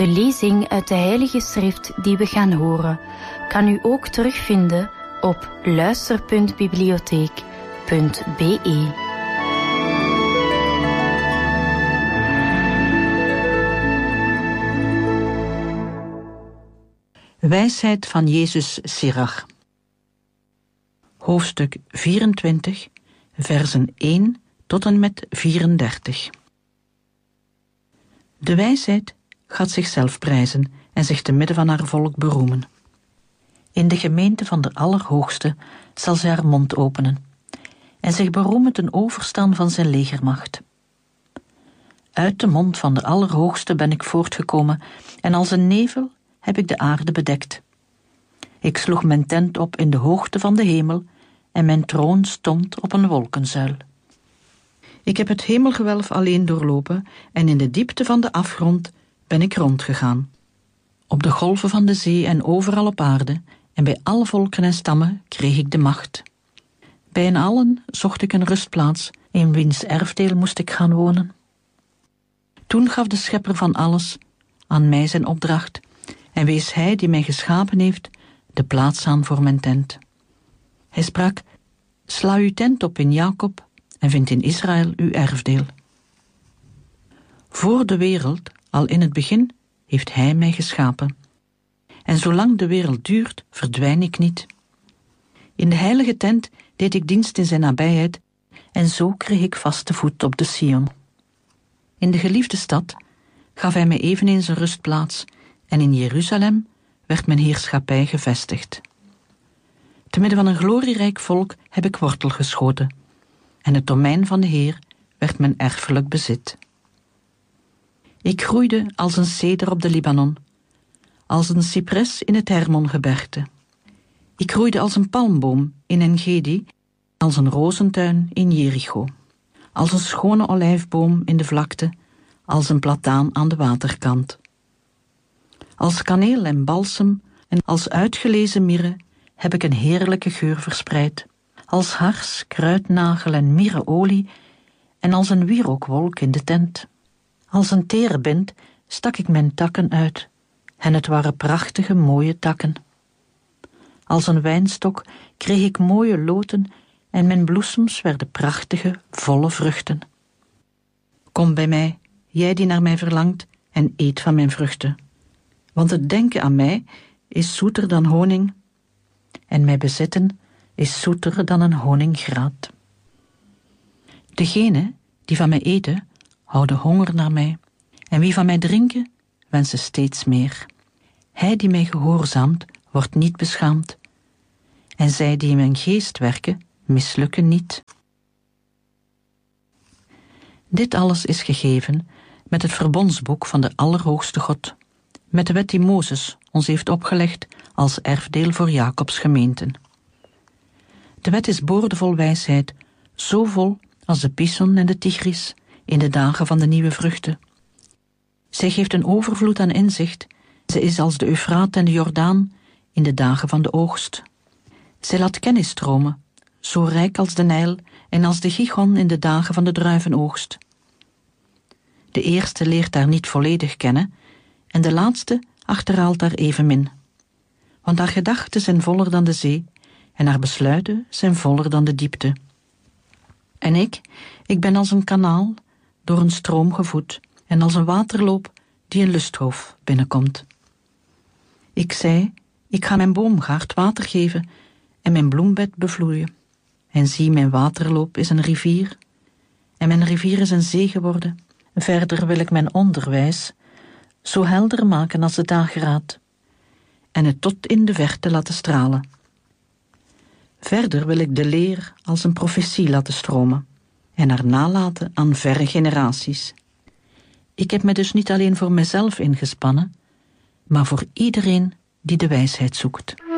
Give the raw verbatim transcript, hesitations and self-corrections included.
De lezing uit de Heilige Schrift die we gaan horen, kan u ook terugvinden op luister punt bibliotheek punt b e. Wijsheid van Jezus Sirach. Hoofdstuk vierentwintig, versen één tot en met vierendertig. De wijsheid gaat zichzelf prijzen en zich te midden van haar volk beroemen. In de gemeente van de Allerhoogste zal zij haar mond openen en zich beroemen ten overstaan van zijn legermacht. Uit de mond van de Allerhoogste ben ik voortgekomen en als een nevel heb ik de aarde bedekt. Ik sloeg mijn tent op in de hoogte van de hemel en mijn troon stond op een wolkenzuil. Ik heb het hemelgewelf alleen doorlopen en in de diepte van de afgrond ben ik rondgegaan. Op de golven van de zee en overal op aarde en bij alle volken en stammen kreeg ik de macht. Bij hen allen zocht ik een rustplaats, in wiens erfdeel moest ik gaan wonen. Toen gaf de schepper van alles aan mij zijn opdracht en wees hij die mij geschapen heeft de plaats aan voor mijn tent. Hij sprak: sla uw tent op in Jacob en vind in Israël uw erfdeel. Voor de wereld, al in het begin, heeft hij mij geschapen. En zolang de wereld duurt, verdwijn ik niet. In de heilige tent deed ik dienst in zijn nabijheid en zo kreeg ik vaste voet op de Sion. In de geliefde stad gaf hij mij eveneens een rustplaats en in Jeruzalem werd mijn heerschappij gevestigd. Te midden van een glorierijk volk heb ik wortel geschoten en het domein van de Heer werd mijn erfelijk bezit. Ik groeide als een ceder op de Libanon, als een cipres in het Hermongebergte. Ik groeide als een palmboom in En-Gedi, als een rozentuin in Jericho, als een schone olijfboom in de vlakte, als een plataan aan de waterkant. Als kaneel en balsem en als uitgelezen mirre heb ik een heerlijke geur verspreid, als hars, kruidnagel en mirreolie en als een wierookwolk in de tent. Als een terebint stak ik mijn takken uit en het waren prachtige mooie takken. Als een wijnstok kreeg ik mooie loten en mijn bloesems werden prachtige, volle vruchten. Kom bij mij, jij die naar mij verlangt, en eet van mijn vruchten. Want het denken aan mij is zoeter dan honing, en mij bezitten is zoeter dan een honinggraat. Degenen die van mij eten, houden honger naar mij, en wie van mij drinken, wensen steeds meer. Hij die mij gehoorzaamt, wordt niet beschaamd, en zij die in mijn geest werken, mislukken niet. Dit alles is gegeven met het verbondsboek van de Allerhoogste God, met de wet die Mozes ons heeft opgelegd als erfdeel voor Jacobs gemeenten. De wet is boordevol wijsheid, zo vol als de Pison en de Tigris in de dagen van de nieuwe vruchten. Zij geeft een overvloed aan inzicht, zij is als de Eufraat en de Jordaan in de dagen van de oogst. Zij laat kennis stromen, zo rijk als de Nijl en als de Gichon in de dagen van de druivenoogst. De eerste leert haar niet volledig kennen en de laatste achterhaalt haar evenmin. Want haar gedachten zijn voller dan de zee en haar besluiten zijn voller dan de diepte. En ik, ik ben als een kanaal door een stroom gevoed en als een waterloop die een lusthof binnenkomt. Ik zei, ik ga mijn boomgaard water geven en mijn bloembed bevloeien. En zie, mijn waterloop is een rivier en mijn rivier is een zee geworden. Verder wil ik mijn onderwijs zo helder maken als de dageraad en het tot in de verte laten stralen. Verder wil ik de leer als een profetie laten stromen en haar nalaten aan verre generaties. Ik heb me dus niet alleen voor mezelf ingespannen, maar voor iedereen die de wijsheid zoekt.